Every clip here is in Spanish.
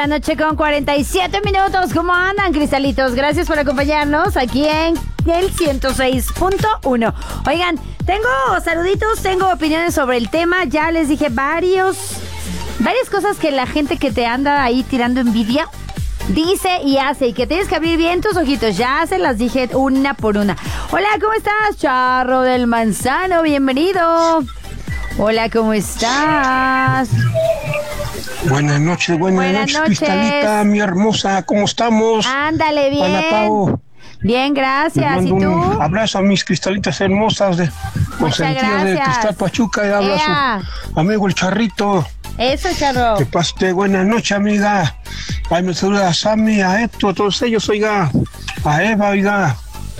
La noche con 47 minutos. ¿Cómo andan, cristalitos? Gracias por acompañarnos aquí en el 106.1. Oigan, tengo saluditos, tengo opiniones sobre el tema. Ya les dije varias cosas que la gente que te anda ahí tirando envidia dice y hace, y que tienes que abrir bien tus ojitos. Ya se las dije una por una. Hola, ¿cómo estás, Charro del Manzano? Bienvenido. Hola, ¿cómo estás? Buenas noches, Cristalita, mi hermosa, ¿cómo estamos? Ándale, bien. Panapao. Bien, gracias. ¿Y tú? Un abrazo a mis cristalitas hermosas de consentidas de Cristal Pachuca, y habla su amigo el Charrito. Eso, Charro. Que paste buena noche, amiga. Ay, me saluda a Sammy, a Héctor, a todos ellos, oiga. A Eva, oiga.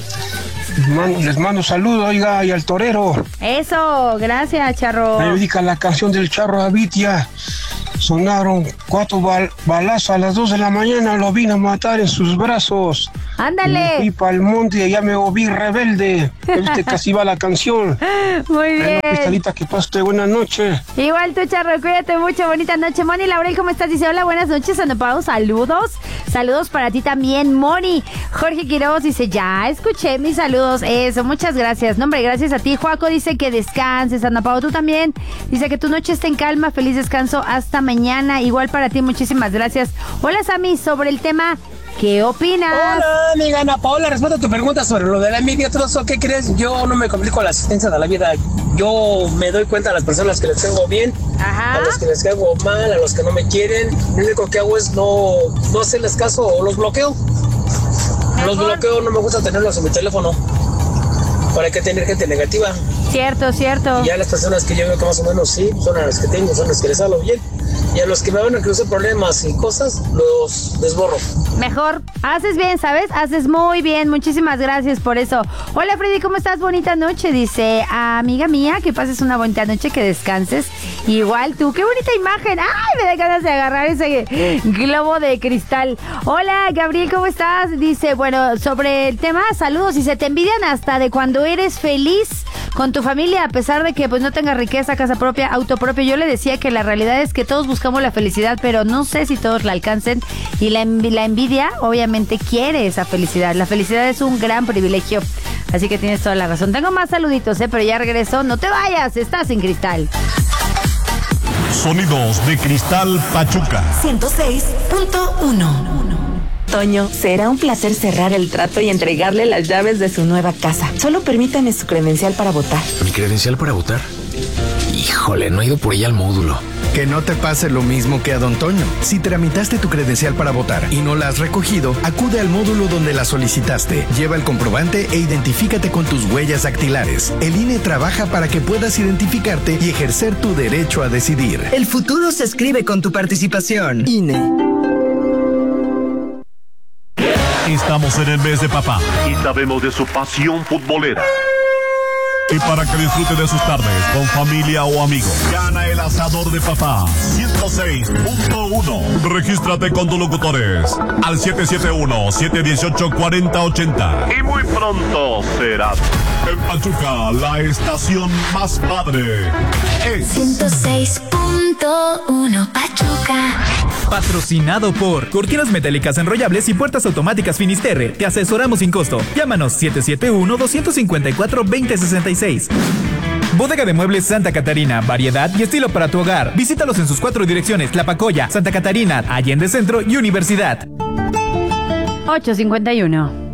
Les mando saludos, oiga, y al torero. Eso, gracias, Charro. Me dedica la canción del Charro Avitia. Sonaron 4 balazos a las 2 de la mañana, lo vine a matar en sus brazos. Ándale. Me fui para el monte y ya me volví rebelde. ¿Viste que así va la canción? Muy bien. Cristalita, que paste buena noche. Igual tú, Charro, cuídate mucho, bonita noche. Moni Laurel, ¿cómo estás? Dice, hola, buenas noches, Sanopao, saludos. Saludos para ti también, Moni. Jorge Quiroz dice, ya escuché mis saludos. Eso, muchas gracias. No, hombre, gracias a ti. Joaco dice que descanses, Sanopao, tú también. Dice que tu noche esté en calma, feliz descanso hasta mañana. Igual para ti, muchísimas gracias. Hola, Sammy, sobre el tema, ¿qué opinas? Hola, amiga Ana Paola, respondo a tu pregunta sobre lo de la envidia, todo eso. ¿Qué crees? Yo no me complico la asistencia de la vida. Yo me doy cuenta a las personas que les caigo bien, Ajá. a los que les caigo mal, a los que no me quieren. Lo único que hago es no hacerles caso o los bloqueo. Los bloqueo, no me gusta tenerlos en mi teléfono. ¿Para qué tener gente negativa? Cierto, cierto. Y a las personas que yo veo que más o menos sí, son a las que tengo, son las que les hablo bien. Y a los que me van a causar problemas y cosas, los desborro. Mejor, haces bien, ¿sabes? Haces muy bien, muchísimas gracias por eso. Hola, Freddy, ¿cómo estás? Bonita noche, dice, amiga mía, que pases una bonita noche, que descanses. Igual tú, qué bonita imagen. ¡Ay, me da ganas de agarrar ese globo de cristal! Hola, Gabriel, ¿cómo estás? Dice, bueno, sobre el tema, saludos, y se te envidian hasta de cuando eres feliz con tu familia, a pesar de que pues no tengas riqueza, casa propia, auto propio. Yo le decía que la realidad es que todos buscamos la felicidad, pero no sé si todos la alcancen, y la envidia obviamente quiere esa felicidad. La felicidad es un gran privilegio, así que tienes toda la razón. Tengo más saluditos, pero ya regreso. No te vayas, estás en Cristal. Sonidos de Cristal Pachuca 106.1. Toño, será un placer cerrar el trato y entregarle las llaves de su nueva casa. Solo permítame su credencial para votar. ¿Mi credencial para votar? Híjole, no he ido por ella al módulo. Que no te pase lo mismo que a don Toño. Si tramitaste tu credencial para votar y no la has recogido, acude al módulo donde la solicitaste. Lleva el comprobante e identifícate con tus huellas dactilares. El INE trabaja para que puedas identificarte y ejercer tu derecho a decidir. El futuro se escribe con tu participación. INE. Estamos en el mes de papá y sabemos de su pasión futbolera. Y para que disfrute de sus tardes con familia o amigos, gana el asador de papá 106.1. Regístrate con tus locutores al 771-718-4080. Y muy pronto serás en Pachuca, la estación más padre. Es 106.1 Pachuca. Patrocinado por Cortinas Metálicas Enrollables y Puertas Automáticas Finisterre. Te asesoramos sin costo. Llámanos 771-254-2066. Bodega de Muebles Santa Catarina. Variedad y estilo para tu hogar. Visítalos en sus 4 direcciones: Tlapacoya, Santa Catarina, Allende Centro y Universidad. 851.